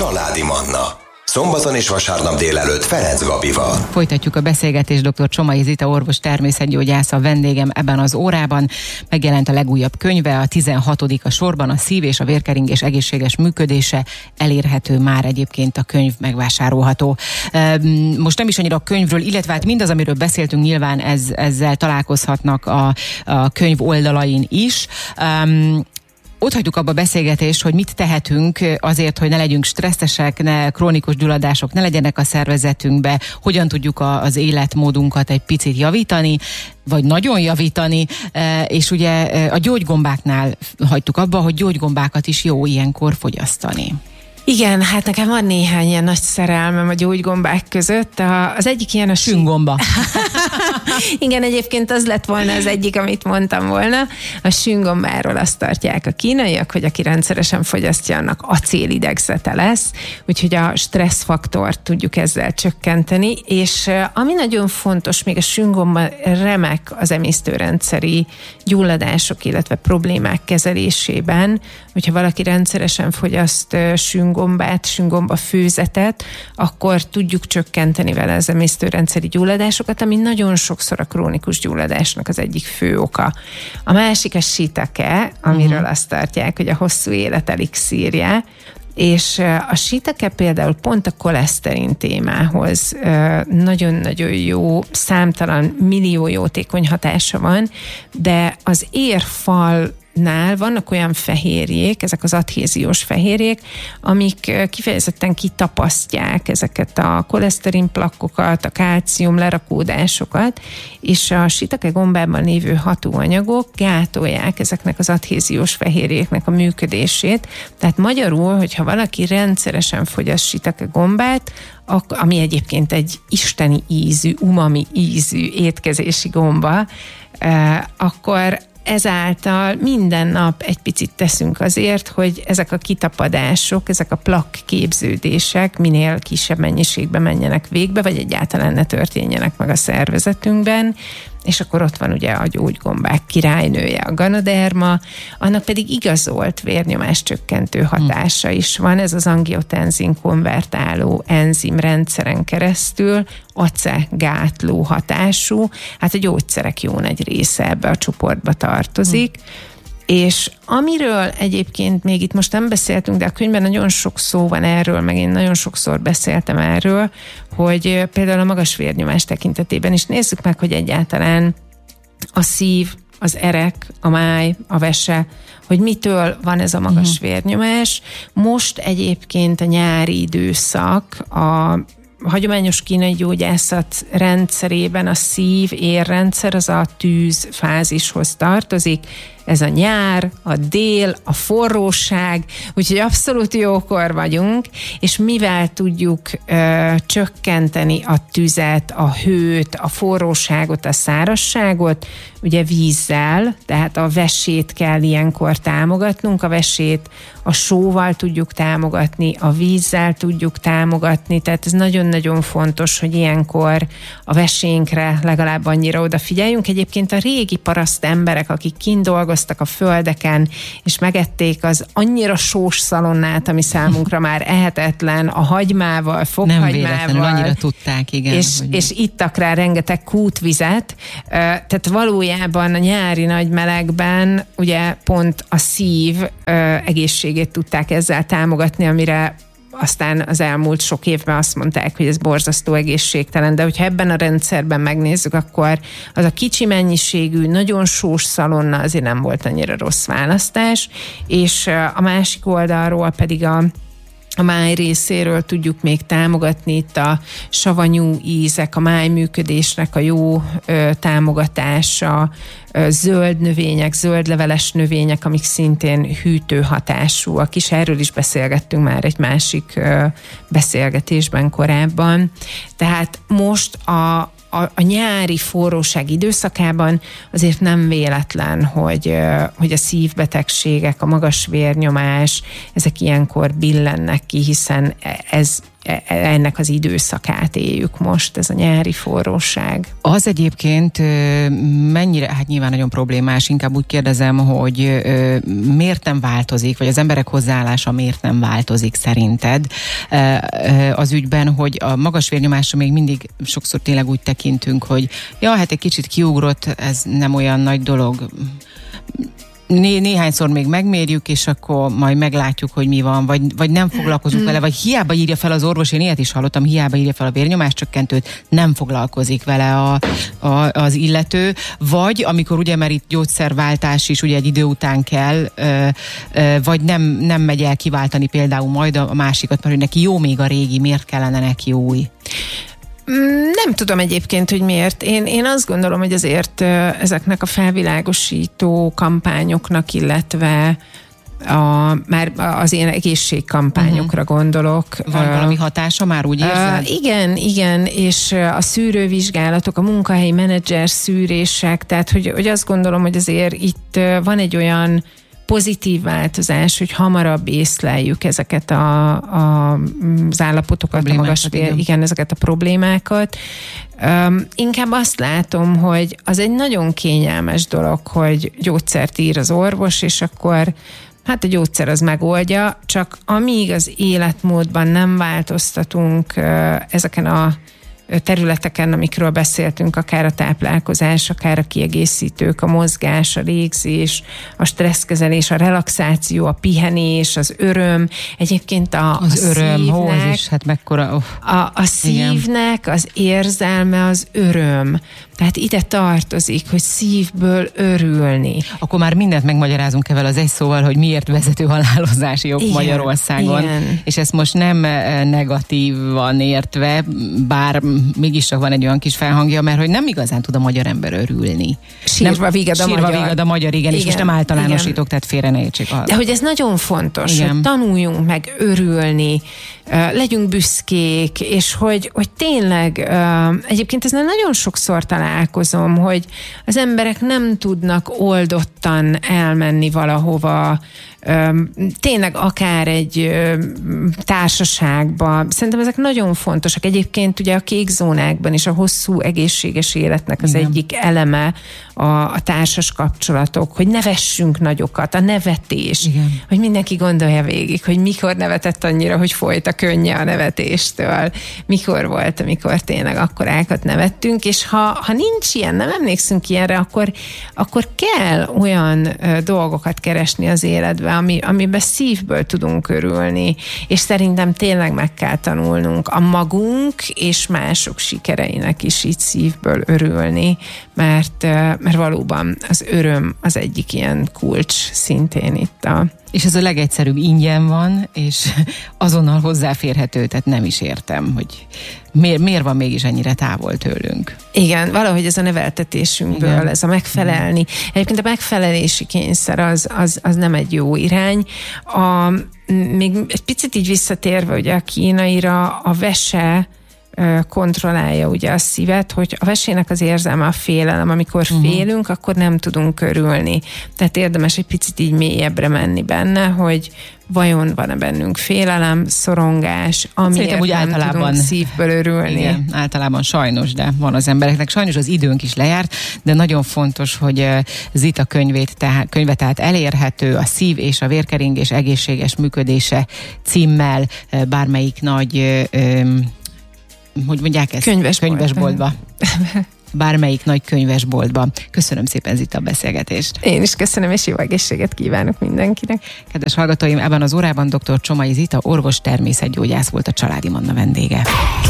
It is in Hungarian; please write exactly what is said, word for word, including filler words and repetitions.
Családi Manna. Szombaton és vasárnap délelőtt Ferenc Gabival. Folytatjuk a beszélgetést, dr. Csomai Zita orvos természetgyógyász a vendégem ebben az órában. Megjelent a legújabb könyve, a tizenhatodik a sorban, a szív- és a vérkeringés egészséges működése, elérhető már egyébként, a könyv megvásárolható. Most nem is annyira a könyvről, illetve hát mindaz, amiről beszéltünk, nyilván ez, ezzel találkozhatnak a, a könyv oldalain is. Um, Ott hagyjuk abba a beszélgetést, hogy mit tehetünk azért, hogy ne legyünk stresszesek, ne krónikus gyulladások ne legyenek a szervezetünkbe, hogyan tudjuk a, az életmódunkat egy picit javítani, vagy nagyon javítani, és ugye a gyógygombáknál hagytuk abba, hogy gyógygombákat is jó ilyenkor fogyasztani. Igen, hát nekem van néhány ilyen nagy szerelmem a gyógygombák között. A, az egyik ilyen a Süngomba. Igen, egyébként az lett volna az egyik, amit mondtam volna. A süngombáról azt tartják a kínaiak, hogy aki rendszeresen fogyasztja, annak acélidegzete lesz, úgyhogy a stresszfaktort tudjuk ezzel csökkenteni, és ami nagyon fontos, még a süngomba remek az emésztőrendszeri gyulladások, illetve problémák kezelésében, hogyha valaki rendszeresen fogyaszt süngombát, süngomba főzetet, akkor tudjuk csökkenteni vele az emésztőrendszeri gyulladásokat, ami nagyon sokszor a krónikus gyulladásnak az egyik fő oka. A másik a shiitake, amiről uh-huh. azt tartják, hogy a hosszú élet elixírje, és a shiitake például pont a koleszterin témához nagyon-nagyon jó, számtalan millió jótékony hatása van, de az érfal nál vannak olyan fehérjék, ezek az adhéziós fehérjék, amik kifejezetten kitapasztják ezeket a koleszterinplakkokat, a kálcium lerakódásokat, és a shiitake gombában lévő hatóanyagok gátolják ezeknek az adhéziós fehérjéknek a működését. Tehát magyarul, hogyha valaki rendszeresen fogyaszt shiitake gombát, ami egyébként egy isteni ízű, umami ízű étkezési gomba, akkor ezáltal minden nap egy picit teszünk azért, hogy ezek a kitapadások, ezek a plakk képződések minél kisebb mennyiségben menjenek végbe, vagy egyáltalán ne történjenek meg a szervezetünkben, és akkor ott van ugye a gyógygombák királynője, a ganoderma, annak pedig igazolt vérnyomás csökkentő hatása is van, ez az angiotenzin konvertáló enzim rendszeren keresztül á cé é gátló hatású, hát a gyógyszerek jó nagy része ebbe a csoportba tartozik, hmm. És amiről egyébként még itt most nem beszéltünk, de a könyvben nagyon sok szó van erről, meg én nagyon sokszor beszéltem erről, hogy például a magas vérnyomás tekintetében is nézzük meg, hogy egyáltalán a szív, az erek, a máj, a vese, hogy mitől van ez a magas uh-huh. vérnyomás. Most egyébként a nyári időszak, a hagyományos kínai gyógyászat rendszerében a szív-érrendszer az a tűz fázishoz tartozik. Ez a nyár, a dél, a forróság, úgyhogy abszolút jókor vagyunk, és mivel tudjuk ö, csökkenteni a tüzet, a hőt, a forróságot, a szárazságot, ugye vízzel, tehát a vesét kell ilyenkor támogatnunk, a vesét a sóval tudjuk támogatni, a vízzel tudjuk támogatni, tehát ez nagyon-nagyon fontos, hogy ilyenkor a vesénkre legalább annyira odafigyeljünk. Egyébként a régi paraszt emberek, akik kint dolgoztak a földeken, és megették az annyira sós szalonnát, ami számunkra már ehetetlen, a hagymával, fokhagymával. Nem véletlenül, annyira tudták, igen. És, hogy... és ittak rá rengeteg kútvizet, tehát valójában a nyári nagy melegben ugye pont a szív egészségét tudták ezzel támogatni, amire aztán az elmúlt sok évben azt mondták, hogy ez borzasztó egészségtelen, de hogyha ebben a rendszerben megnézzük, akkor az a kicsi mennyiségű, nagyon sós szalonna azért nem volt annyira rossz választás, és a másik oldalról pedig a A máj részéről tudjuk még támogatni itt a savanyú ízek, a májműködésnek a jó ö, támogatása, ö, zöld növények, zöldleveles növények, amik szintén hűtő hatásúak is. Erről is beszélgettünk már egy másik ö, beszélgetésben korábban. Tehát most a A, a nyári forróság időszakában azért nem véletlen, hogy, hogy a szívbetegségek, a magas vérnyomás, ezek ilyenkor billennek ki, hiszen ez ennek az időszakát éljük most, ez a nyári forróság. Az egyébként mennyire, hát nyilván nagyon problémás, inkább úgy kérdezem, hogy miért nem változik, vagy az emberek hozzáállása miért nem változik szerinted az ügyben, hogy a magas vérnyomásra még mindig sokszor tényleg úgy tekintünk, hogy ja, hát egy kicsit kiugrott, ez nem olyan nagy dolog. Né- néhányszor még megmérjük, és akkor majd meglátjuk, hogy mi van, vagy, vagy nem foglalkozunk vele, vagy hiába írja fel az orvos, én ilyet is hallottam, hiába írja fel a vérnyomáscsökkentőt, nem foglalkozik vele a, a, az illető, vagy amikor ugye, mert itt gyógyszerváltás is ugye egy idő után kell, ö, ö, vagy nem, nem megy el kiváltani például majd a másikat, mert hogy neki jó még a régi, miért kellene neki új? Nem tudom egyébként, hogy miért. Én, én azt gondolom, hogy azért ezeknek a felvilágosító kampányoknak, illetve a, már az ilyen egészségkampányokra uh-huh. gondolok. Van uh, valami hatása már, úgy érzed? Uh, igen, igen, és a szűrővizsgálatok, a munkahelyi menedzser szűrések, tehát hogy, hogy azt gondolom, hogy azért itt van egy olyan pozitív változás, hogy hamarabb észleljük ezeket a, a, az állapotokat, a magas vér, igen. igen, ezeket a problémákat. Um, inkább azt látom, hogy az egy nagyon kényelmes dolog, hogy gyógyszert ír az orvos, és akkor hát a gyógyszer az megoldja, csak amíg az életmódban nem változtatunk uh, ezeken a területeken, amikről beszéltünk, akár a táplálkozás, akár a kiegészítők, a mozgás, a légzés, a stresszkezelés, a relaxáció, a pihenés, az öröm, egyébként a, az a öröm, szívnek, hó, az is, hát mekkora, oh. a, a szívnek az érzelme az öröm. Tehát ide tartozik, hogy szívből örülni. Akkor már mindent megmagyarázunk evel az egy szóval, hogy miért vezető halálozási jog igen, Magyarországon. Igen. És ezt most nem negatívan értve, bár mégis csak van egy olyan kis felhangja, mert hogy nem igazán tud a magyar ember örülni. Sírva vigad a Sírva magyar. vigad a magyar, igen, igen, és most nem általánosítok, igen. Tehát félre ne értsék. De hogy ez nagyon fontos, igen. hogy tanuljunk meg örülni, legyünk büszkék, és hogy, hogy tényleg, egyébként ez nagyon sokszor találkozom, hogy az emberek nem tudnak oldottan elmenni valahova, tényleg akár egy társaságba. Szerintem ezek nagyon fontosak. Egyébként ugye a kék zónákban is a hosszú egészséges életnek az igen. egyik eleme a, a társas kapcsolatok, hogy nevessünk nagyokat, a nevetés, igen. hogy mindenki gondolja végig, hogy mikor nevetett annyira, hogy folyt a könnye a nevetéstől, mikor volt, amikor tényleg akkorákat nevettünk, és ha, ha nincs ilyen, nem emlékszünk ilyenre, akkor, akkor kell olyan dolgokat keresni az életben, Ami, amiben szívből tudunk örülni, és szerintem tényleg meg kell tanulnunk a magunk és mások sikereinek is így szívből örülni, mert, mert valóban az öröm az egyik ilyen kulcs szintén itt a... És ez a legegyszerűbb, ingyen van, és azonnal hozzáférhető, tehát nem is értem, hogy miért, miért van mégis ennyire távol tőlünk. Igen, valahogy ez a neveltetésünkből, igen. ez a megfelelni. Egyébként a megfelelési kényszer az, az, az nem egy jó irány. A, még egy picit így visszatérve ugye a kínaira, a vese kontrollálja ugye a szívet, hogy a vesének az érzelme a félelem, amikor uh-huh. félünk, akkor nem tudunk örülni. Tehát érdemes egy picit így mélyebbre menni benne, hogy vajon van-e bennünk félelem, szorongás, amiért úgy nem általában, tudunk szívből örülni. Igen, általában sajnos, de van az embereknek. Sajnos az időnk is lejárt, de nagyon fontos, hogy Zita könyvét, tehát, könyve tehát elérhető, a Szív és a vérkeringés egészséges működése címmel bármelyik nagy hogy mondják ezt? Könyvesboltban. Könyvesboltba. Bármelyik nagy könyvesboltban. Köszönöm szépen, Zita, a beszélgetést. Én is köszönöm, és jó egészséget kívánok mindenkinek. Kedves hallgatóim, ebben az órában dr. Csomai Zita, orvos természetgyógyász volt a Családi Manna vendége.